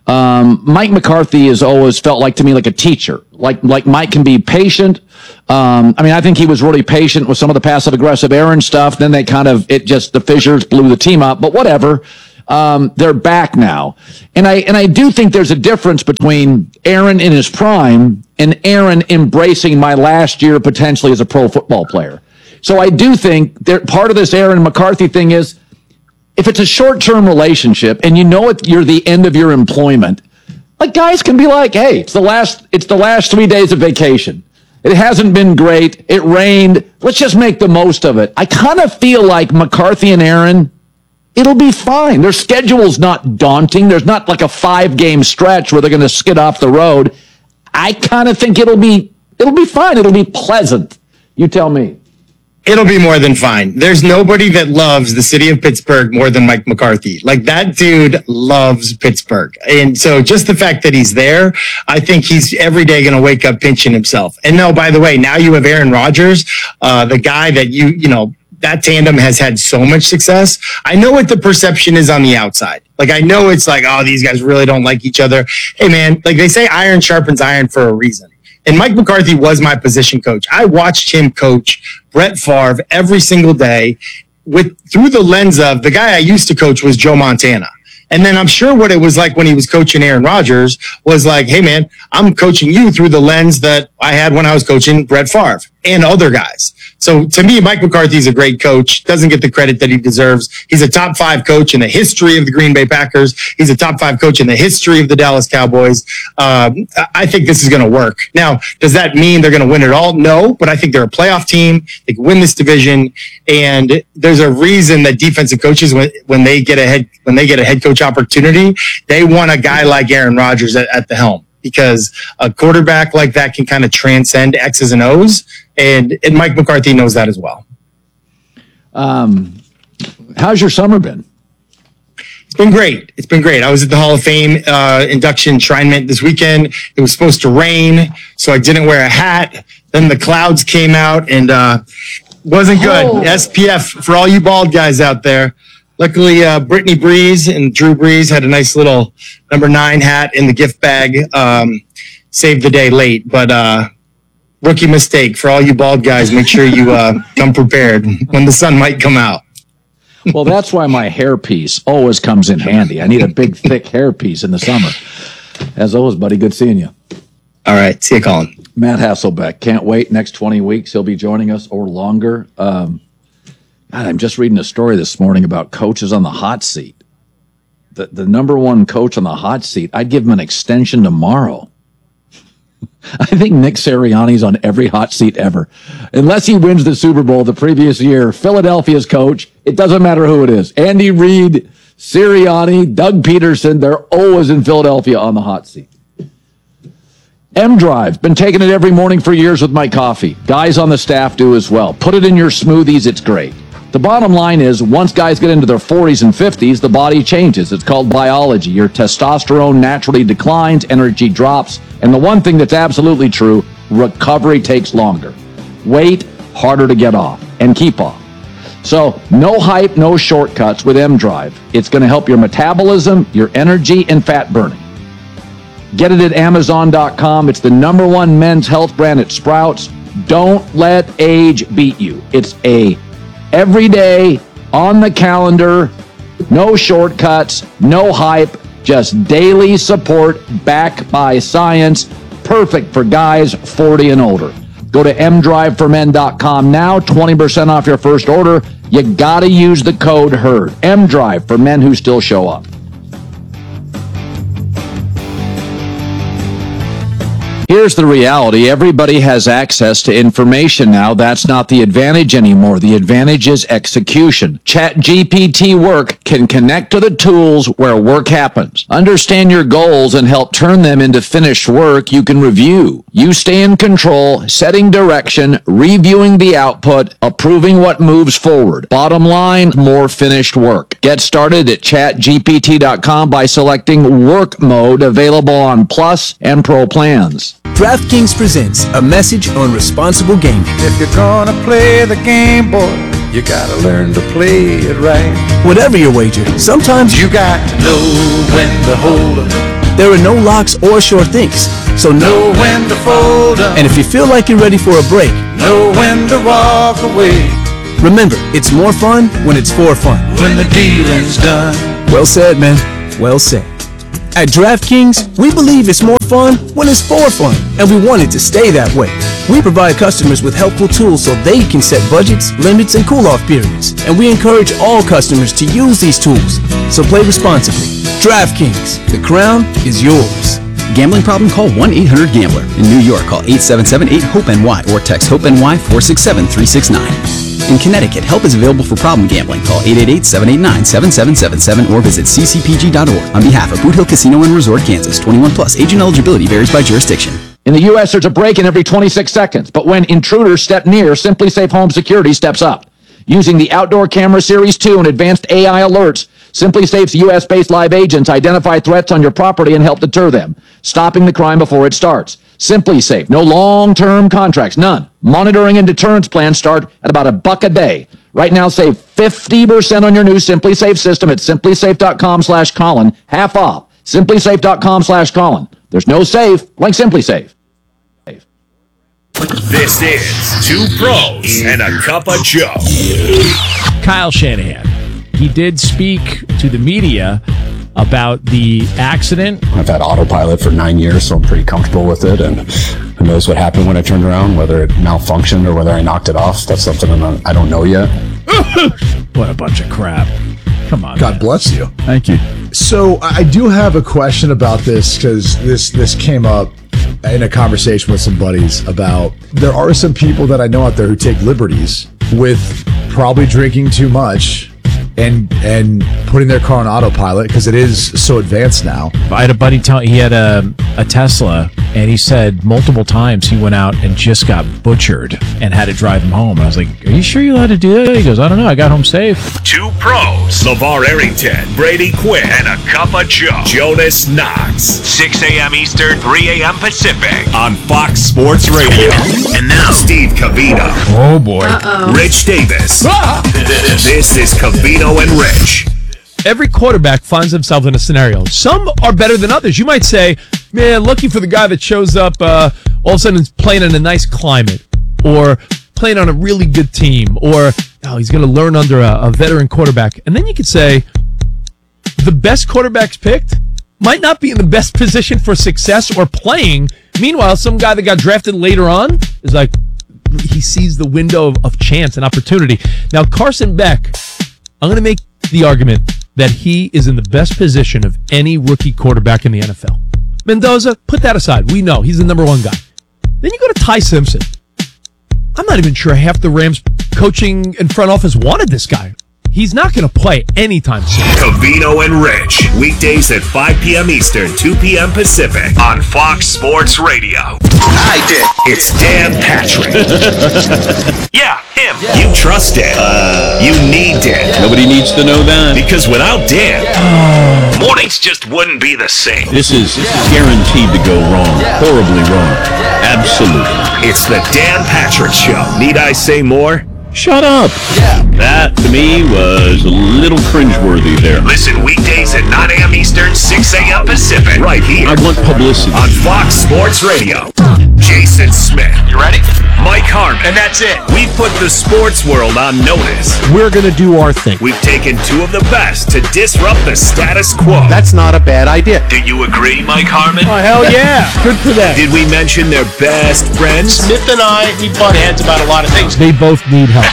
Um, Mike McCarthy has always felt like to me like a teacher. Like like Mike can be patient. Um, I mean, I think he was really patient with some of the passive aggressive Aaron stuff. Then they kind of it just the fissures blew the team up. But whatever, um, they're back now, and I and I do think there's a difference between Aaron in his prime and Aaron embracing my last year potentially as a pro football player. So I do think that part of this Aaron McCarthy thing is, if it's a short-term relationship and you know it, you're the end of your employment, like guys can be like, hey, it's the last, it's the last three days of vacation. It hasn't been great. It rained. Let's just make the most of it. I kind of feel like McCarthy and Aaron, it'll be fine. Their schedule's not daunting. There's not like a five-game stretch where they're going to skid off the road. I kind of think it'll be, it'll be fine. It'll be pleasant. You tell me. It'll be more than fine. There's nobody that loves the city of Pittsburgh more than Mike McCarthy. Like, that dude loves Pittsburgh. And so just the fact that he's there, I think he's every day going to wake up pinching himself. And no, by the way, now you have Aaron Rodgers, uh, the guy that you, you know, that tandem has had so much success. I know what the perception is on the outside. Like, I know it's like, oh, these guys really don't like each other. Hey, man, like they say, iron sharpens iron for a reason. And Mike McCarthy was my position coach. I watched him coach Brett Favre every single day with through the lens of the guy I used to coach was Joe Montana. And then I'm sure what it was like when he was coaching Aaron Rodgers was like, hey, man, I'm coaching you through the lens that I had when I was coaching Brett Favre and other guys. So to me, Mike McCarthy is a great coach, doesn't get the credit that he deserves. He's a top five coach in the history of the Green Bay Packers. He's a top five coach in the history of the Dallas Cowboys. Um, I think this is going to work. Now, does that mean they're going to win it all? No, but I think they're a playoff team. They can win this division. And there's a reason that defensive coaches, when, when they get a head, when they get a head coach opportunity, they want a guy like Aaron Rodgers at, at the helm, because a quarterback like that can kind of transcend X's and O's. And, and Mike McCarthy knows that as well. Um, how's your summer been? It's been great. It's been great. I was at the Hall of Fame uh, induction enshrinement this weekend. It was supposed to rain, so I didn't wear a hat. Then the clouds came out and uh, wasn't good. Oh. S P F for all you bald guys out there. Luckily, uh, Brittany Breeze and Drew Brees had a nice little number nine hat in the gift bag. Um, saved the day late, but uh, rookie mistake for all you bald guys. Make sure you uh, come prepared when the sun might come out. Well, that's why my hairpiece always comes in handy. I need a big, thick hairpiece in the summer. As always, buddy, good seeing you. All right. See you, Colin. Matt Hasselbeck. Can't wait. Next twenty weeks, he'll be joining us or longer. Um, God, I'm just reading a story this morning about coaches on the hot seat. The, the number one coach on the hot seat, I'd give him an extension tomorrow. I think Nick Sirianni's on every hot seat ever. Unless he wins the Super Bowl the previous year, Philadelphia's coach, it doesn't matter who it is. Andy Reid, Sirianni, Doug Peterson, they're always in Philadelphia on the hot seat. M-Drive, been taking it every morning for years with my coffee. Guys on the staff do as well. Put it in your smoothies, it's great. The bottom line is, once guys get into their forties and fifties, the body changes. It's called biology. Your testosterone naturally declines, energy drops, and the one thing that's absolutely true, recovery takes longer. Weight, harder to get off and keep off. So, no hype, no shortcuts with M-Drive. It's going to help your metabolism, your energy, and fat burning. Get it at Amazon dot com. It's the number one men's health brand at Sprouts. Don't let age beat you. It's a every day, on the calendar, no shortcuts, no hype, just daily support backed by science. Perfect for guys forty and older. Go to M drive for men dot com now, twenty percent off your first order. You gotta use the code HERD. M-Drive for men who still show up. Here's the reality. Everybody has access to information now. That's not the advantage anymore. The advantage is execution. ChatGPT Work can connect to the tools where work happens. Understand your goals and help turn them into finished work you can review. You stay in control, setting direction, reviewing the output, approving what moves forward. Bottom line, more finished work. Get started at chat G P T dot com by selecting Work Mode, available on Plus and Pro plans. DraftKings presents a message on responsible gaming. If you're gonna play the game, boy, You gotta learn to play it right. Whatever your wager, sometimes you got to know when to hold 'em. There are no locks or sure things, so know when to fold 'em. And if you feel like you're ready for a break, know when to walk away. Remember, it's more fun when it's for fun. When the dealing's done. Well said, man. Well said. At DraftKings, we believe it's more fun when it's for fun, and we want it to stay that way. We provide customers with helpful tools so they can set budgets, limits, and cool-off periods, and we encourage all customers to use these tools. So play responsibly. DraftKings, the crown is yours. Gambling problem? Call one eight hundred gambler. In New York, call eight seven seven eight hope N Y or text HOPE-NY four six seven three six nine. In Connecticut, help is available for problem gambling. Call eight eight eight, seven eight nine, seven seven seven seven or visit c c p g dot org. On behalf of Boot Hill Casino and Resort, Kansas, twenty-one plus. Age and eligibility varies by jurisdiction. In the U S, there's a break-in every twenty-six seconds, but when intruders step near, Simply Safe Home Security steps up. Using the Outdoor Camera Series two and advanced A I alerts, Simply Safe's U S-based live agents identify threats on your property and help deter them, stopping the crime before it starts. Simply Safe, no long-term contracts, none. Monitoring and deterrence plans start at about a buck a day. Right now, save fifty percent on your new Simply Safe system at simply safe dot com slash Colin, half off. simply safe dot com slash Colin. There's no safe like Simply Safe. This is Two Pros and a Cup of Joe. Kyle Shanahan. He did speak to the media about the accident. I've had autopilot for nine years, so I'm pretty comfortable with it. And who knows what happened when I turned around, whether it malfunctioned or whether I knocked it off. That's something I don't know yet. What a bunch of crap. Come on. God man. bless you. Thank you. So I do have a question about this because this this came up in a conversation with some buddies about there are some people that I know out there who take liberties with probably drinking too much and and putting their car on autopilot because it is so advanced now. I had a buddy tell he had a, a Tesla, and he said multiple times he went out and just got butchered and had to drive him home. And I was like, "Are you sure you're allowed to do that?" He goes, "I don't know. I got home safe." Two Pros, LeVar Arrington, Brady Quinn, and a Cup of Joe, Jonas Knox. six a.m. Eastern, three a.m. Pacific on Fox Sports Radio. And now, Steve Covino. Oh, boy. Uh-oh. Rich Davis. Ah! This is Covino and Rich. Every quarterback finds himself in a scenario. Some are better than others. You might say, man, lucky for the guy that shows up uh, all of a sudden is playing in a nice climate or playing on a really good team or oh, he's going to learn under a, a veteran quarterback. And then you could say the best quarterbacks picked might not be in the best position for success or playing. Meanwhile, some guy that got drafted later on is like, he sees the window of, of chance and opportunity. Now, Carson Beck, I'm going to make the argument that he is in the best position of any rookie quarterback in the N F L. Mendoza, put that aside. We know he's the number one guy. Then you go to Ty Simpson. I'm not even sure half the Rams coaching and front office wanted this guy. He's not going to play anytime soon. Covino and Rich, weekdays at five p.m. Eastern, two p.m. Pacific on Fox Sports Radio. I did. It's Dan Patrick. Yeah, him. Yeah. You trust Dan. Uh, you need Dan. Yeah. Nobody needs to know that. Because without Dan, yeah. mornings just wouldn't be the same. This is yeah. guaranteed to go wrong. Yeah. Horribly wrong. Yeah. Absolutely. It's the Dan Patrick Show. Need I say more? Shut up. Yeah. That, to me, was a little cringeworthy there. Listen weekdays at nine a.m. Eastern, six a.m. Pacific. Right here. I want publicity. On Fox Sports Radio. Jason Smith. You ready? Mike Harmon. And that's it. We put the sports world on notice. We're going to do our thing. We've taken two of the best to disrupt the status quo. That's not a bad idea. Do you agree, Mike Harmon? Oh, hell yeah. Good for them. Did we mention their best friends? Smith and I, we butt heads about a lot of things. They both need help.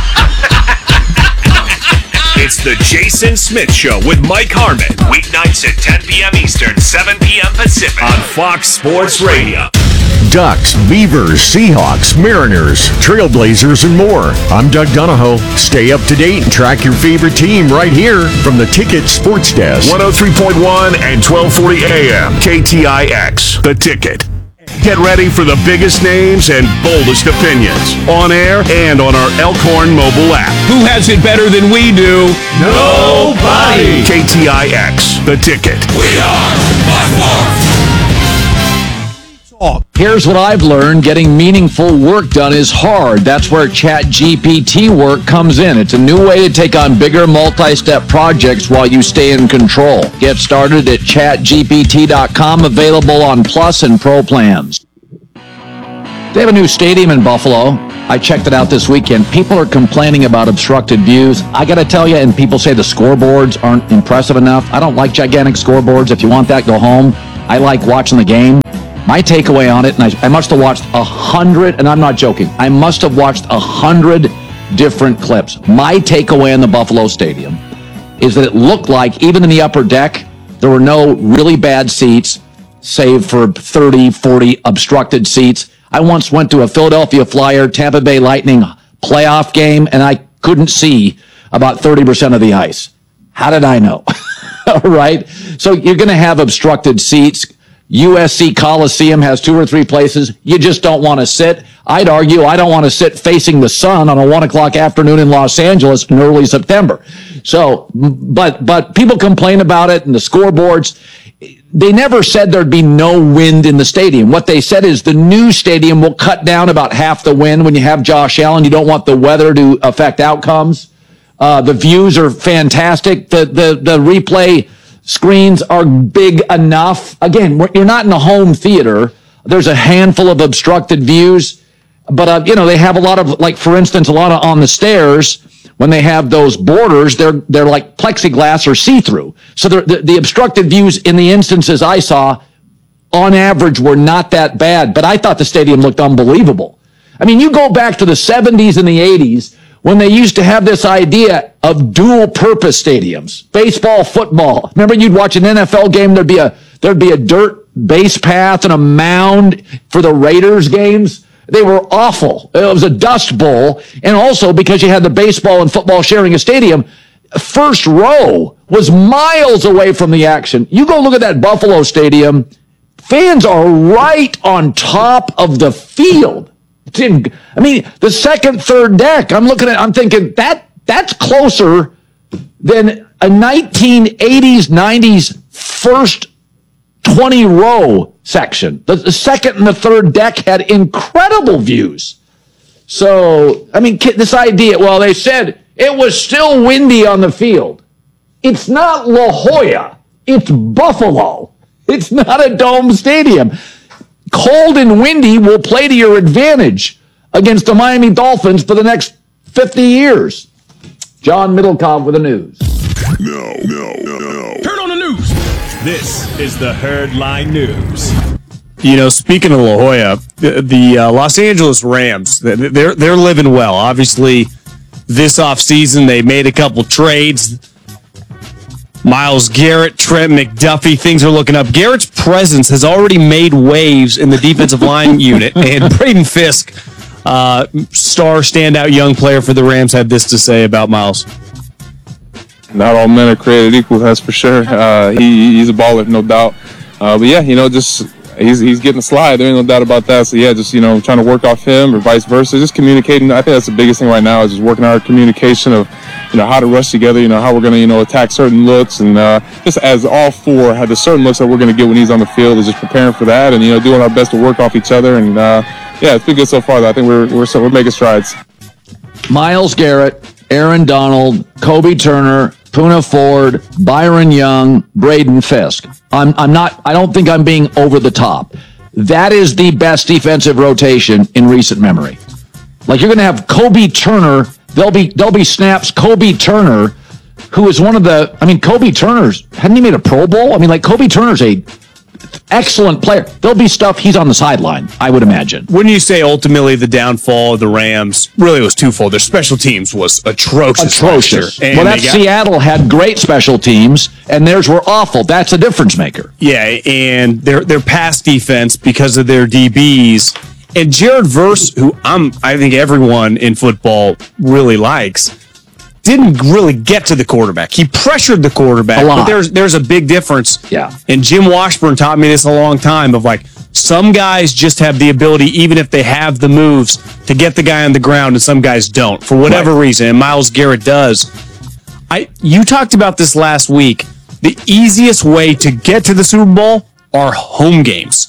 It's the Jason Smith Show with Mike Harmon. Weeknights at ten p.m. Eastern, seven p.m. Pacific on Fox Sports Radio. Ducks, Beavers, Seahawks, Mariners, Trailblazers, and more. I'm Doug Donahoe. Stay up to date and track your favorite team right here from the Ticket Sports Desk. one oh three point one and twelve forty A M. K T I X, The Ticket. Get ready for the biggest names and boldest opinions on air and on our Elkhorn mobile app. Who has it better than we do? Nobody. K T I X, The Ticket. We are by far. Here's what I've learned. Getting meaningful work done is hard. That's where ChatGPT work comes in. It's a new way to take on bigger multi-step projects while you stay in control. Get started at chat G P T dot com, available on Plus and Pro plans. They have a new stadium in Buffalo. I checked it out this weekend. People are complaining about obstructed views. I got to tell you, and people say the scoreboards aren't impressive enough. I don't like gigantic scoreboards. If you want that, go home. I like watching the game. My takeaway on it, and I, I must have watched a hundred, and I'm not joking, I must have watched a hundred different clips. My takeaway in the Buffalo Stadium is that it looked like, even in the upper deck, there were no really bad seats, save for thirty, forty obstructed seats. I once went to a Philadelphia Flyer, Tampa Bay Lightning playoff game, and I couldn't see about thirty percent of the ice. How did I know? All right. So you're going to have obstructed seats. U S C Coliseum has two or three places you just don't want to sit. I'd argue I don't want to sit facing the sun on a one o'clock afternoon in Los Angeles in early September. So, but, but people complain about it and the scoreboards. They never said there'd be no wind in the stadium. What they said is the new stadium will cut down about half the wind when you have Josh Allen. You don't want the weather to affect outcomes. Uh, the views are fantastic. The, the, the replay screens are big enough. Again, you're not in a home theater. There's a handful of obstructed views, but, uh, you know, they have a lot of, like, for instance, a lot of on the stairs, when they have those borders, they're, they're like plexiglass or see-through. So the, the obstructed views in the instances I saw, on average, were not that bad, but I thought the stadium looked unbelievable. I mean, you go back to the seventies and the eighties, when they used to have this idea of dual-purpose stadiums, baseball, football. Remember, you'd watch an N F L game, there'd be a there'd be a dirt base path and a mound for the Raiders games. They were awful. It was a dust bowl, and also because you had the baseball and football sharing a stadium, first row was miles away from the action. You go look at that Buffalo Stadium, fans are right on top of the field. I mean, the second, third deck, I'm looking at, I'm thinking that that's closer than a nineteen eighties, nineties first twenty row section. The, the second and the third deck had incredible views. So, I mean, this idea, well, they said it was still windy on the field. It's not La Jolla. It's Buffalo. It's not a dome stadium. Cold and windy will play to your advantage against the Miami Dolphins for the next fifty years. John Middlecoff with the news. No, no, no, no. Turn on the news. This is the Herd Line News. You know, speaking of La Jolla, the, the uh, Los Angeles Rams, they're they're living well. Obviously, this offseason they made a couple trades. Myles Garrett, Trent McDuffie, things are looking up. Garrett's presence has already made waves in the defensive line unit, and Braden Fisk, uh, star standout young player for the Rams, had this to say about Myles. Not all men are created equal, that's for sure. Uh, he, he's a baller, no doubt. Uh, but yeah, you know, just he's he's getting a slide. There ain't no doubt about that. So yeah, just, you know, trying to work off him or vice versa. Just communicating. I think that's the biggest thing right now is just working on our communication of, you know, how to rush together, you know, how we're going to, you know, attack certain looks. And uh, just as all four have the certain looks that we're going to get when he's on the field, is just preparing for that and, you know, doing our best to work off each other. And uh, yeah, it's been good so far, though. I think we're, we're, we're making strides. Myles Garrett, Aaron Donald, Kobe Turner, Poona Ford, Byron Young, Braden Fisk. I'm, I'm not, I don't think I'm being over the top. That is the best defensive rotation in recent memory. Like, you're going to have Kobe Turner. There'll be, there'll be snaps. Kobe Turner, who is one of the, I mean, Kobe Turner's, hadn't he made a Pro Bowl? I mean, like, Kobe Turner's a excellent player. There'll be stuff he's on the sideline, I would imagine. Wouldn't you say ultimately the downfall of the Rams really was twofold? Their special teams was atrocious. Atrocious. Well, that got, Seattle had great special teams, and theirs were awful. That's a difference maker. Yeah, and their their pass defense, because of their D Bs, and Jared Verse, who I'm, I think everyone in football really likes, didn't really get to the quarterback. He pressured the quarterback, but there's there's a big difference. Yeah. And Jim Washburn taught me this a long time of, like, some guys just have the ability, even if they have the moves, to get the guy on the ground, and some guys don't for whatever right. reason. And Myles Garrett does. I you talked about this last week. The easiest way to get to the Super Bowl are home games.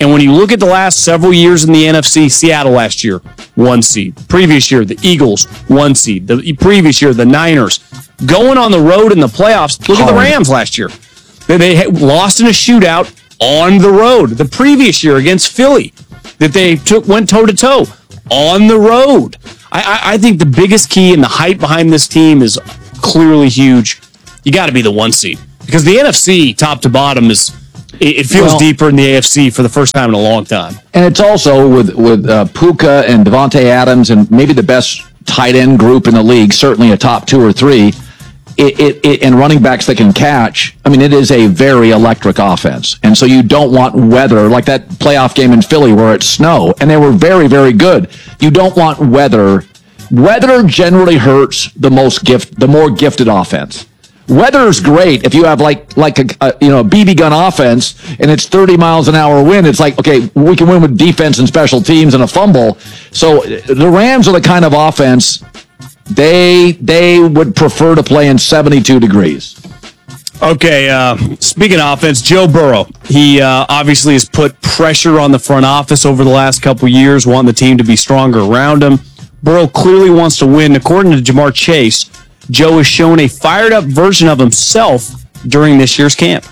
And when you look at the last several years in the N F C, Seattle last year, one seed. Previous year, the Eagles, one seed. The previous year, the Niners. Going on the road in the playoffs, look at the Rams last year. They, they lost in a shootout on the road. The previous year against Philly, that they took went toe-to-toe on the road. I, I, I think the biggest key and the hype behind this team is clearly huge. You got to be the one seed. Because the N F C, top to bottom, is it feels well, deeper in the A F C for the first time in a long time. And it's also with with uh, Puka and Devontae Adams and maybe the best tight end group in the league, certainly a top two or three, it, it, it, and running backs that can catch. I mean, it is a very electric offense. And so you don't want weather, like that playoff game in Philly where it's snow, and they were very, very good. You don't want weather. Weather generally hurts the most gift, the more gifted offense. Weather's great if you have like like a, a you know a B B gun offense and it's thirty miles an hour wind. It's like, okay, we can win with defense and special teams and a fumble. So the Rams are the kind of offense they they would prefer to play in seventy-two degrees. Okay, uh, speaking of offense, Joe Burrow. He uh, obviously has put pressure on the front office over the last couple of years, wanting the team to be stronger around him. Burrow clearly wants to win. According to Jamar Chase, Joe has shown a fired-up version of himself during this year's camp.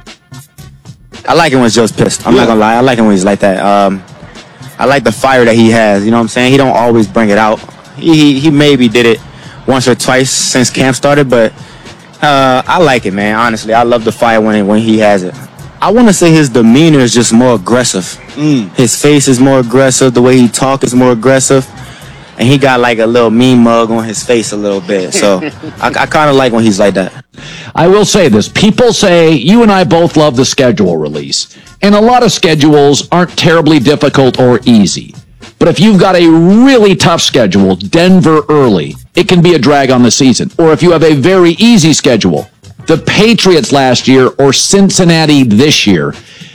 I like it when Joe's pissed. I'm yeah. not going to lie. I like it when he's like that. Um, I like the fire that he has. You know what I'm saying? He don't always bring it out. He he, he maybe did it once or twice since camp started, but uh, I like it, man. Honestly, I love the fire when, it, when he has it. I want to say his demeanor is just more aggressive. Mm. His face is more aggressive. The way he talks is more aggressive. And he got like a little mean mug on his face a little bit. So I, I kind of like when he's like that. I will say this. People say, you and I both love the schedule release. And a lot of schedules aren't terribly difficult or easy. But if you've got a really tough schedule, Denver early, it can be a drag on the season. Or if you have a very easy schedule, the Patriots last year or Cincinnati this year,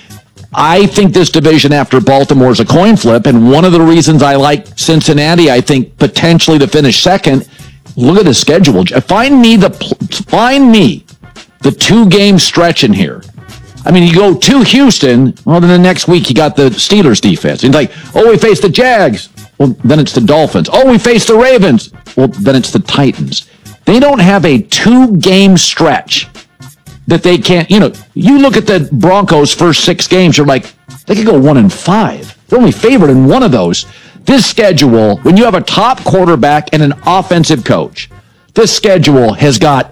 I think this division after Baltimore is a coin flip, and one of the reasons I like Cincinnati, I think potentially to finish second. Look at the schedule. Find me the find me the two game stretch in here. I mean, you go to Houston. Well, then the next week you got the Steelers defense. And like, oh, we face the Jags. Well, then it's the Dolphins. Oh, we face the Ravens. Well, then it's the Titans. They don't have a two game stretch that they can't, you know, you look at the Broncos' first six games, you're like, they could go one and five. They're only favored in one of those. This schedule, when you have a top quarterback and an offensive coach, this schedule has got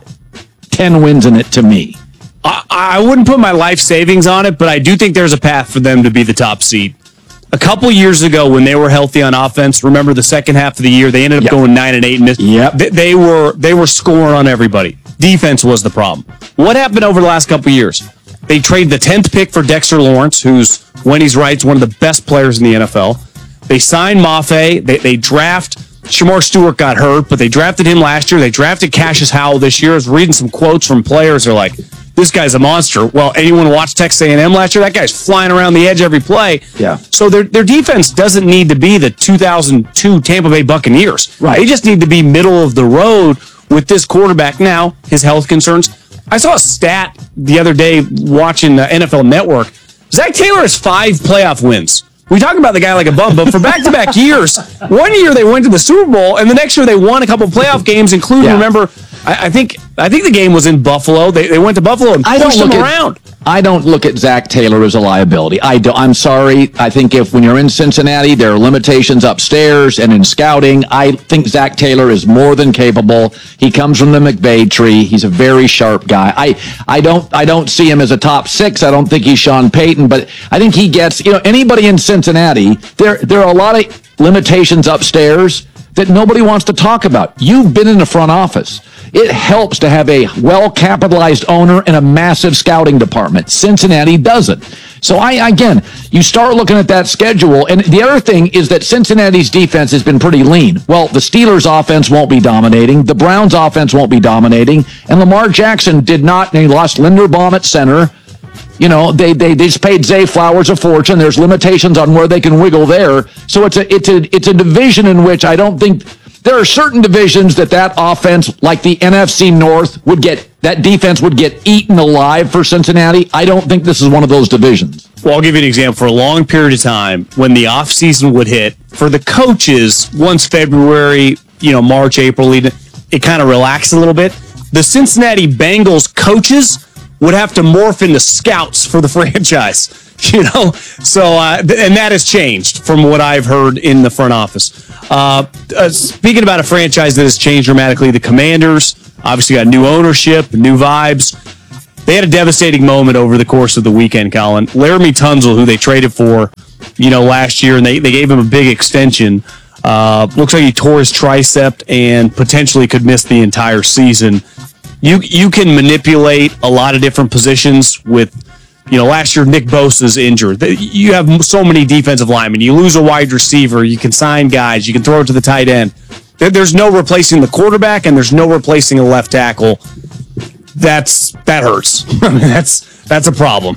ten wins in it to me. I, I wouldn't put my life savings on it, but I do think there's a path for them to be the top seed. A couple years ago, when they were healthy on offense, remember the second half of the year, they ended up yep. going nine and eight, and yep. they, they were they were scoring on everybody. Defense was the problem. What happened over the last couple of years? They traded the tenth pick for Dexter Lawrence, who's, when he's right, is one of the best players in the N F L. They signed Mafe. They, they draft. Shamar Stewart got hurt, but they drafted him last year. They drafted Cassius Howell this year. I was reading some quotes from players. They're like, this guy's a monster. Well, anyone watch Texas A and M last year? That guy's flying around the edge every play. Yeah. So their their defense doesn't need to be the two thousand two Tampa Bay Buccaneers. Right. They just need to be middle of the road with this quarterback now, his health concerns. I saw a stat the other day watching uh, N F L Network. Zach Taylor has five playoff wins. We talk about the guy like a bum, but for back-to-back years, one year they went to the Super Bowl, and the next year they won a couple playoff games, including, yeah. remember, I, I think I think the game was in Buffalo. They, they went to Buffalo and I pushed don't them at, around. I don't look at Zach Taylor as a liability. I do, I'm sorry. I think if when you're in Cincinnati, there are limitations upstairs and in scouting. I think Zach Taylor is more than capable. He comes from the McVay tree. He's a very sharp guy. I, I don't I don't see him as a top six. I don't think he's Sean Payton, but I think he gets, you know, anybody in Cincinnati, there there are a lot of limitations upstairs that nobody wants to talk about. You've been in the front office. It helps to have a well-capitalized owner and a massive scouting department. Cincinnati doesn't. So, I again, you start looking at that schedule, and the other thing is that Cincinnati's defense has been pretty lean. Well, the Steelers' offense won't be dominating. The Browns' offense won't be dominating. And Lamar Jackson did not. They lost Linderbaum at center. You know, they, they they just paid Zay Flowers a fortune. There's limitations on where they can wiggle there. So it's a it's a it's a division in which I don't think There are certain divisions that that offense, like the N F C North, would get, that defense would get eaten alive for Cincinnati. I don't think this is one of those divisions. Well, I'll give you an example. For a long period of time, when the offseason would hit, for the coaches, once February, you know, March, April, it kind of relaxed a little bit. The Cincinnati Bengals coaches would have to morph into scouts for the franchise. You know, so uh, th- and that has changed from what I've heard in the front office. Uh, uh, speaking about a franchise that has changed dramatically, the Commanders obviously got new ownership, new vibes. They had a devastating moment over the course of the weekend, Colin. Laramie Tunsil, who they traded for, you know, last year, and they, they gave him a big extension. Uh, looks like he tore his tricep and potentially could miss the entire season. You you can manipulate a lot of different positions with. You know, last year, Nick Bosa's injured. You have so many defensive linemen. You lose a wide receiver. You can sign guys. You can throw it to the tight end. There's no replacing the quarterback, and there's no replacing a left tackle. That's that hurts. I mean, that's that's a problem.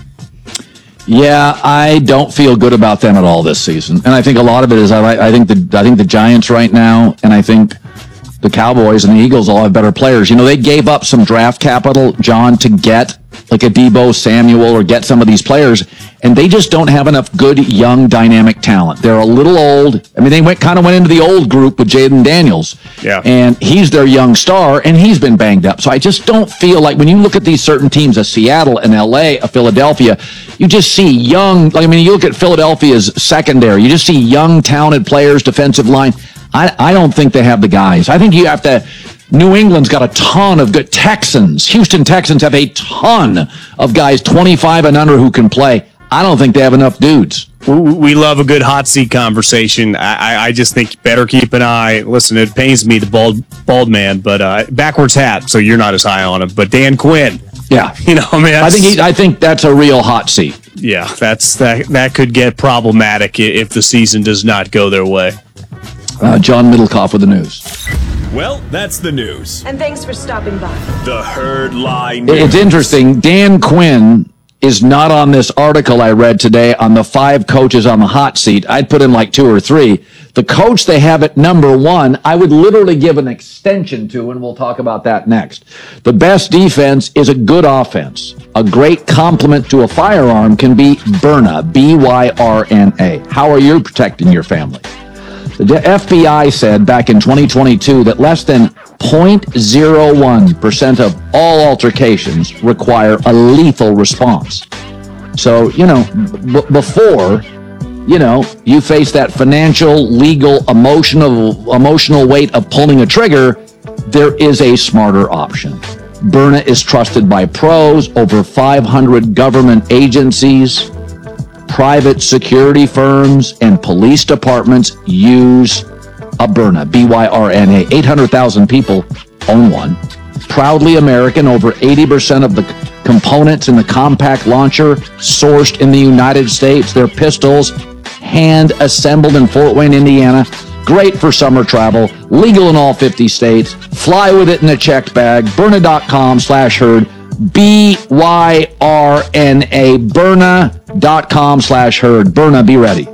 Yeah, I don't feel good about them at all this season, and I think a lot of it is I, I think the I think the Giants right now, and I think the Cowboys and the Eagles all have better players. You know, they gave up some draft capital, John, to get like a Deebo Samuel or get some of these players, and they just don't have enough good, young, dynamic talent. They're a little old. I mean, they went kind of went into the old group with Jaden Daniels, yeah, and he's their young star, and he's been banged up. So I just don't feel like when you look at these certain teams, a Seattle, an L A, a Philadelphia, you just see young, like, I mean, you look at Philadelphia's secondary, you just see young, talented players, defensive line. I, I don't think they have the guys. I think you have to. New England's got a ton of good Texans. Houston Texans have a ton of guys twenty-five and under who can play. I don't think they have enough dudes. We love a good hot seat conversation. I, I just think better keep an eye. Listen, it pains me, the bald bald man, but uh, backwards hat, so you're not as high on him. But Dan Quinn, yeah, you know, I mean, I think he, I think that's a real hot seat. Yeah, that's that. That could get problematic if the season does not go their way. Uh, John Middlecoff with the news. Well, that's the news. And thanks for stopping by. The Herd Line. It's interesting. Dan Quinn is not on this article I read today on the five coaches on the hot seat. I'd put him like two or three. The coach they have at number one, I would literally give an extension to, and we'll talk about that next. The best defense is a good offense. A great complement to a firearm can be Byrna, B Y R N A. How are you protecting your family? The F B I said back in twenty twenty-two that less than zero point zero one percent of all altercations require a lethal response. So, you know, b- before, you know, you face that financial, legal, emotional, emotional weight of pulling a trigger, there is a smarter option. Byrna is trusted by pros, over five hundred government agencies. Private security firms and police departments use a Byrna, B Y R N A. eight hundred thousand people own one. Proudly American, over eighty percent of the components in the compact launcher sourced in the United States. They're pistols, hand-assembled in Fort Wayne, Indiana. Great for summer travel, legal in all fifty states. Fly with it in a checked bag. Byrna.com slash herd. B Y R N A, Byrna.com slash herd. Byrna, be ready.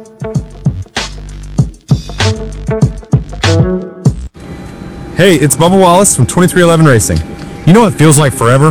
Hey, it's Bubba Wallace from twenty-three eleven Racing. You know what feels like forever?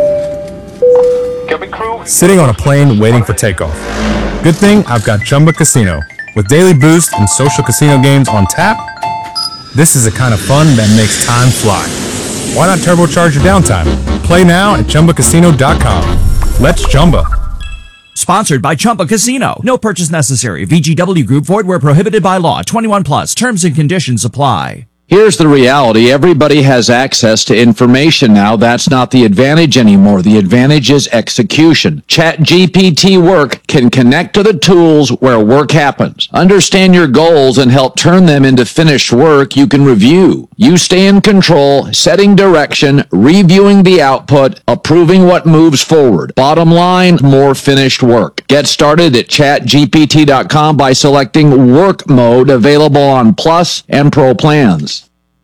Sitting on a plane waiting for takeoff. Good thing I've got Chumba Casino. With daily boost and social casino games on tap, this is the kind of fun that makes time fly. Why not turbocharge your downtime? Play now at Chumba Casino dot com. Let's Chumba. Sponsored by Chumba Casino. No purchase necessary. V G W Group. Void where prohibited by law. twenty-one plus. Terms and conditions apply. Here's the reality. Everybody has access to information now. That's not the advantage anymore. The advantage is execution. ChatGPT Work can connect to the tools where work happens. Understand your goals and help turn them into finished work you can review. You stay in control, setting direction, reviewing the output, approving what moves forward. Bottom line, more finished work. Get started at chat G P T dot com by selecting Work Mode, available on Plus and Pro plans.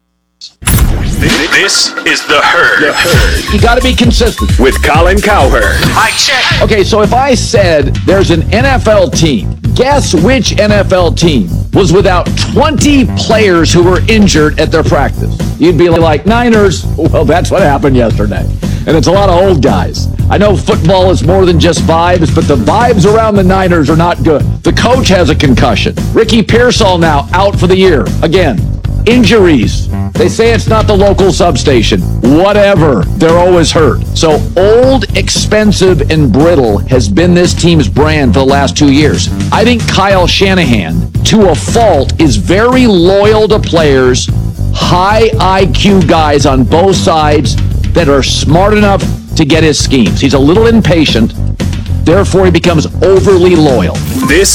This is The Herd. The Herd. You got to be consistent. With Colin Cowherd. I check. Okay, so if I said there's an N F L team, guess which N F L team was without twenty players who were injured at their practice. You'd be like, Niners, well, that's what happened yesterday. And it's a lot of old guys. I know football is more than just vibes, but the vibes around the Niners are not good. The coach has a concussion. Ricky Pearsall now out for the year. Again, injuries. They say it's not the local substation. Whatever. They're always hurt. So old, expensive, and brittle has been this team's brand for the last two years. I think Kyle Shanahan, to a fault, is very loyal to players, high I Q guys on both sides that are smart enough to get his schemes. He's a little impatient. Therefore, he becomes overly loyal. This